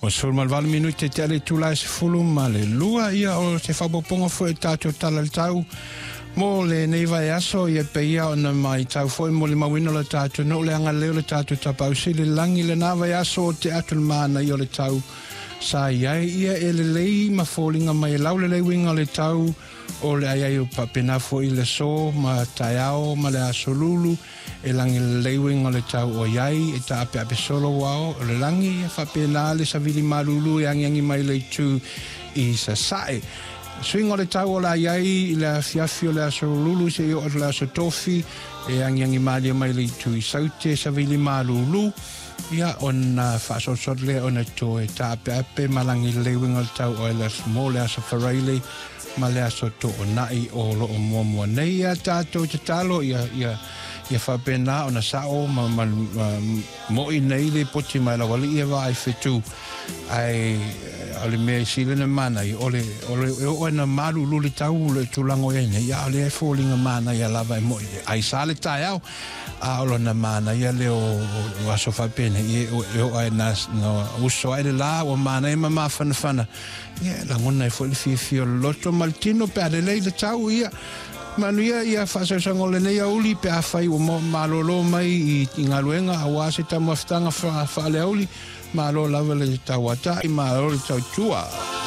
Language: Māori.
O sul malvale minuti te ale tula se fulu male lua ia o se faboponga fo e tato tala le tau mo le neiva e aso ia pe ia ona mai tau foi mo le mawino le tato no le anga leo le tato tapau si le langi le nava e aso o te atu le mana i o le tau sa ia e le lei ma folinga mai lau le winga le tau o le ai o papena fo i le so ma taiao ma le aso lulu e langi le leiwinga le tau o iai e ta ape solo wao le langi e papena le savili malulu e angi mai le tu i sa sae swingo le tau o la iai le fiafio le aso lulu se i o le aso tofi e angi mai le tu i saute savili malulu ia ona fasosot le ona to e ta ape malangi le leiwinga le tau o le small le aso faraile ma le aso to o nai o lo o momo nei ia tato te talo ia whapena o na sao mo i nei le poti mai la wali ia wa ai fetu ai ole me sile na mana i ole o na malu luli tau le tulango ene ia ole ai falling mana ia lava mo ai sale tai au a ole na mana ia le o aso whapena i o ai nas no uso ai la o mana e mama fana ia la ngona i foli fio loto maltino pe ale le tau ia manuia ia fasosanga le nei uli pe afai o malolo mai i ngaluenga awase tamu aftanga fa le uli malo lava le tawata i malo le tau tua